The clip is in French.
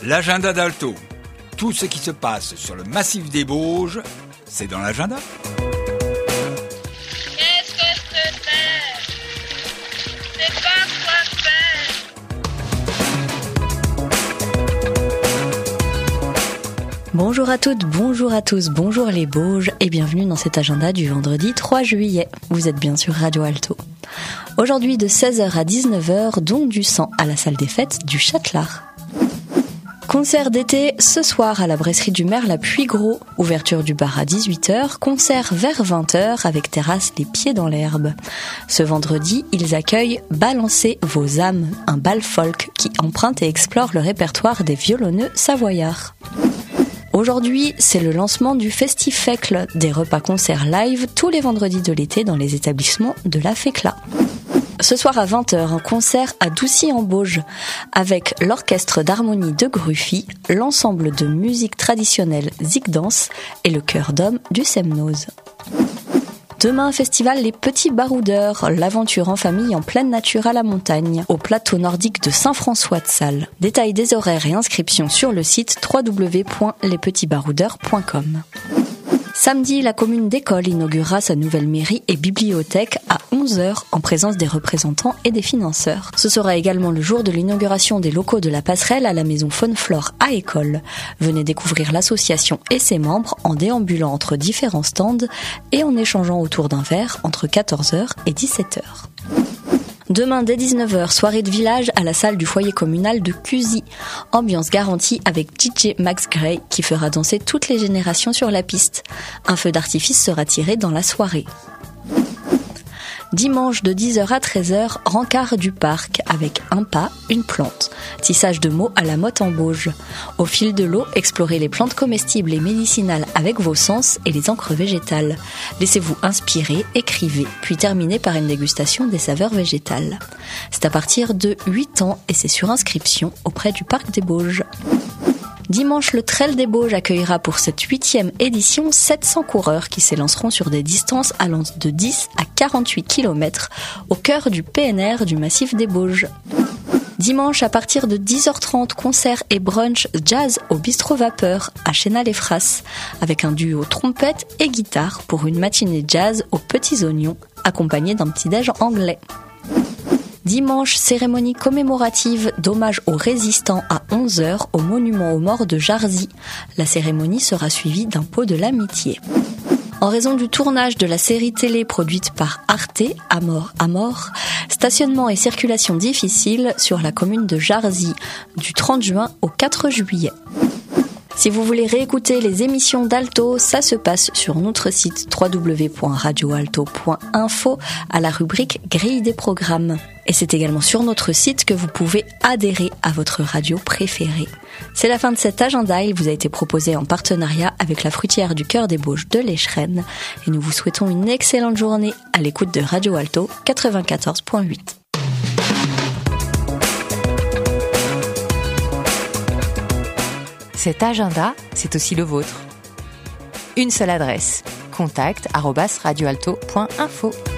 L'agenda d'Alto. Tout ce qui se passe sur le massif des Bauges, c'est dans l'agenda. Qu'est-ce que c'est? C'est pas quoi faire. Bonjour à toutes, bonjour à tous, bonjour les Bauges et bienvenue dans cet agenda du vendredi 3 juillet. Vous êtes bien sur Radio Alto. Aujourd'hui de 16h à 19h, don du sang à la salle des fêtes du Châtelard. Concert d'été ce soir à la brasserie du Merle à Puygros. Ouverture du bar à 18h, concert vers 20h avec terrasse les pieds dans l'herbe. Ce vendredi, ils accueillent Balancez vos âmes, un bal folk qui emprunte et explore le répertoire des violonneux savoyards. Aujourd'hui, c'est le lancement du Festifecle, des repas-concerts live tous les vendredis de l'été dans les établissements de la FECLA. Ce soir à 20h, un concert à Doucy-en-Bauges avec l'orchestre d'harmonie de Gruffy, l'ensemble de musique traditionnelle Zigdance et le chœur d'hommes du Semnoz. Demain, un festival Les Petits Baroudeurs, l'aventure en famille en pleine nature à la montagne, au plateau nordique de Saint-François-de-Sales. Détails des horaires et inscriptions sur le site www.lespetitsbaroudeurs.com. Samedi, la commune d'École inaugurera sa nouvelle mairie et bibliothèque à 11h en présence des représentants et des financeurs. Ce sera également le jour de l'inauguration des locaux de la passerelle à la maison Faune-Flore à École. Venez découvrir l'association et ses membres en déambulant entre différents stands et en échangeant autour d'un verre entre 14h et 17h. Demain dès 19h, soirée de village à la salle du foyer communal de Cusy. Ambiance garantie avec DJ Max Gray qui fera danser toutes les générations sur la piste. Un feu d'artifice sera tiré dans la soirée. Dimanche de 10h à 13h, rencard du parc avec un pas, une plante. Tissage de mots à la motte en Bauges. Au fil de l'eau, explorez les plantes comestibles et médicinales avec vos sens et les encres végétales. Laissez-vous inspirer, écrivez, puis terminez par une dégustation des saveurs végétales. C'est à partir de 8 ans et c'est sur inscription auprès du parc des Bauges. Dimanche, le Trail des Bauges accueillera pour cette 8e édition 700 coureurs qui s'élanceront sur des distances allant de 10 à 48 km au cœur du PNR du massif des Bauges. Dimanche, à partir de 10h30, concert et brunch jazz au Bistrot Vapeur à Chénal-les-Frasses avec un duo trompette et guitare pour une matinée jazz aux petits oignons accompagnée d'un petit-déj anglais. Dimanche, cérémonie commémorative d'hommage aux résistants à 11h au monument aux morts de Jarzy. La cérémonie sera suivie d'un pot de l'amitié. En raison du tournage de la série télé produite par Arte, À mort, stationnement et circulation difficile sur la commune de Jarzy du 30 juin au 4 juillet. Si vous voulez réécouter les émissions d'Alto, ça se passe sur notre site www.radioalto.info à la rubrique Grille des programmes. Et c'est également sur notre site que vous pouvez adhérer à votre radio préférée. C'est la fin de cet agenda, il vous a été proposé en partenariat avec la fruitière du Cœur des Bauges de l'Écheren. Et nous vous souhaitons une excellente journée à l'écoute de Radio Alto 94.8. Cet agenda, c'est aussi le vôtre. Une seule adresse, contact@radioalto.info.